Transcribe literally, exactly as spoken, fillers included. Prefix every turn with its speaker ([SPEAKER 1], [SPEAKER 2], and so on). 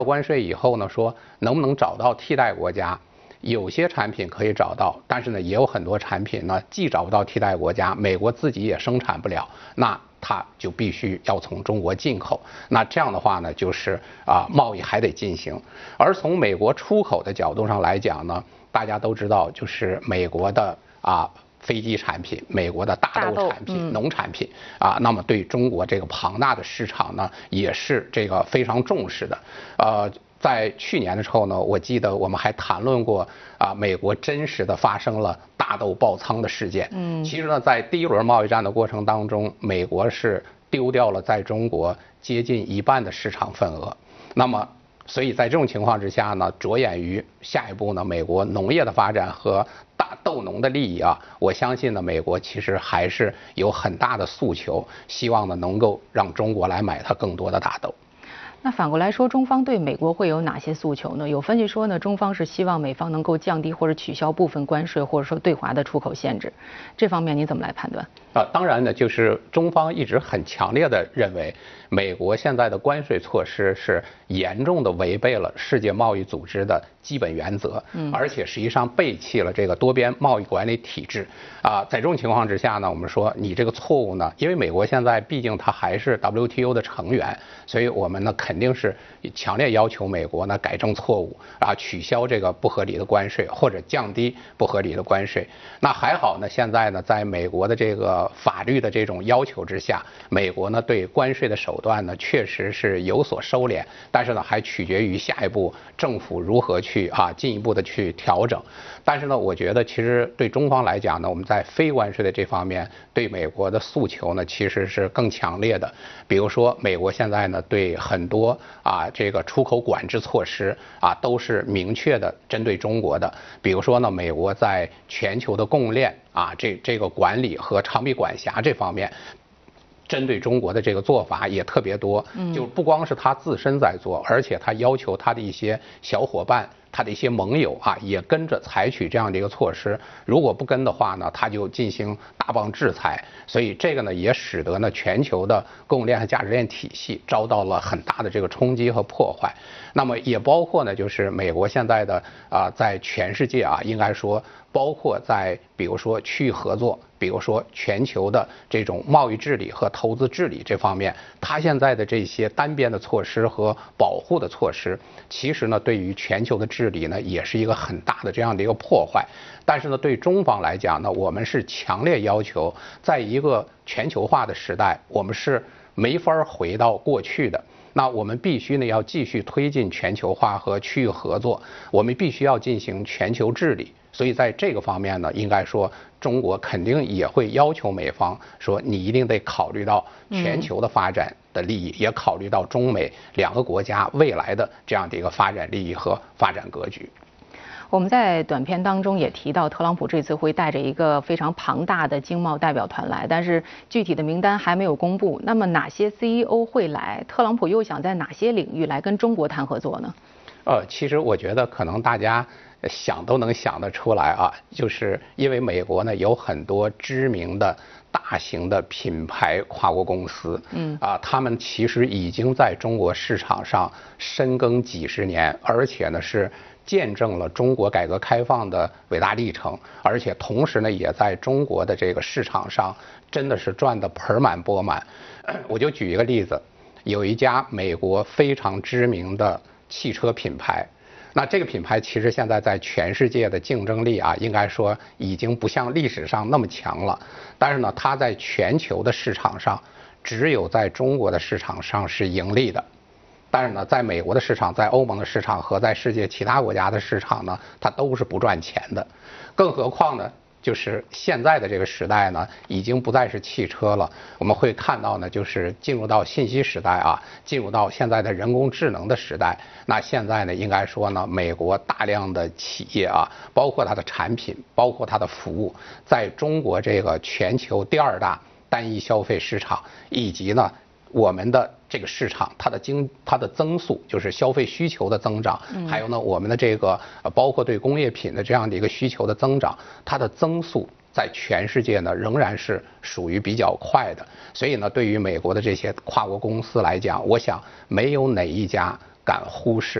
[SPEAKER 1] 关税以后呢，说能不能找到替代国家？有些产品可以找到，但是呢，也有很多产品呢，既找不到替代国家，美国自己也生产不了，那它就必须要从中国进口。那这样的话呢，就是啊，贸易还得进行。而从美国出口的角度上来讲呢，大家都知道，就是美国的啊。飞机产品、美国的大豆产品、嗯、农产品啊，那么对中国这个庞大的市场呢，也是这个非常重视的。呃，在去年的时候呢，我记得我们还谈论过啊，美国真实的发生了大豆爆仓的事件。嗯，其实呢，在第一轮贸易战的过程当中，美国是丢掉了在中国接近一半的市场份额。那么，所以在这种情况之下呢，着眼于下一步呢，美国农业的发展和大豆农的利益啊，我相信呢，美国其实还是有很大的诉求，希望呢能够让中国来买它更多的大豆。
[SPEAKER 2] 那反过来说，中方对美国会有哪些诉求呢？有分析说呢，中方是希望美方能够降低或者取消部分关税，或者说对华的出口限制。这方面你怎么来判断？
[SPEAKER 1] 啊，当然呢，就是中方一直很强烈的认为，美国现在的关税措施是严重的违背了世界贸易组织的基本原则，嗯，而且实际上背弃了这个多边贸易管理体制。啊，在这种情况之下呢，我们说你这个错误呢，因为美国现在毕竟它还是 W T O 的成员，所以我们呢肯定是强烈要求美国呢改正错误啊，取消这个不合理的关税或者降低不合理的关税。那还好呢，现在呢，在美国的这个法律的这种要求之下，美国呢对关税的手段呢确实是有所收敛，但是呢还取决于下一步政府如何去啊进一步的去调整。但是呢，我觉得其实对中方来讲呢，我们在非关税的这方面对美国的诉求呢其实是更强烈的。比如说，美国现在呢对很多啊这个出口管制措施啊都是明确的针对中国的。比如说呢，美国在全球的供应链啊这这个管理和长臂管辖这方面，针对中国的这个做法也特别多，就不光是他自身在做，而且他要求他的一些小伙伴、他的一些盟友啊，也跟着采取这样的一个措施。如果不跟的话呢，他就进行大棒制裁。所以这个呢，也使得呢全球的供应链和价值链体系遭到了很大的这个冲击和破坏。那么也包括呢，就是美国现在的啊、呃，在全世界啊，应该说包括在比如说区域合作，比如说全球的这种贸易治理和投资治理这方面，它现在的这些单边的措施和保护的措施，其实呢，对于全球的治理呢，也是一个很大的这样的一个破坏。但是呢，对中方来讲呢，我们是强烈要求，在一个全球化的时代，我们是没法回到过去的。那我们必须呢要继续推进全球化和区域合作，我们必须要进行全球治理。所以在这个方面呢，应该说中国肯定也会要求美方说，你一定得考虑到全球的发展的利益，嗯、也考虑到中美两个国家未来的这样的一个发展利益和发展格局。
[SPEAKER 2] 我们在短片当中也提到，特朗普这次会带着一个非常庞大的经贸代表团来，但是具体的名单还没有公布。那么哪些 C E O 会来？特朗普又想在哪些领域来跟中国谈合作呢？
[SPEAKER 1] 呃，其实我觉得可能大家想都能想得出来啊，就是因为美国呢有很多知名的大型的品牌跨国公司，嗯啊，他们其实已经在中国市场上深耕几十年，而且呢是见证了中国改革开放的伟大历程，而且同时呢也在中国的这个市场上真的是赚得盆满钵满。我就举一个例子，有一家美国非常知名的汽车品牌，那这个品牌其实现在在全世界的竞争力啊，应该说已经不像历史上那么强了。但是呢，它在全球的市场上，只有在中国的市场上是盈利的。但是呢，在美国的市场、在欧盟的市场和在世界其他国家的市场呢，它都是不赚钱的。更何况呢，就是现在的这个时代呢，已经不再是汽车了。我们会看到呢，就是进入到信息时代啊，进入到现在的人工智能的时代。那现在呢，应该说呢，美国大量的企业啊，包括它的产品，包括它的服务，在中国这个全球第二大单一消费市场，以及呢我们的这个市场，它的经它的增速，就是消费需求的增长，还有呢我们的这个包括对工业品的这样的一个需求的增长，它的增速在全世界呢仍然是属于比较快的。所以呢，对于美国的这些跨国公司来讲，我想没有哪一家敢忽视。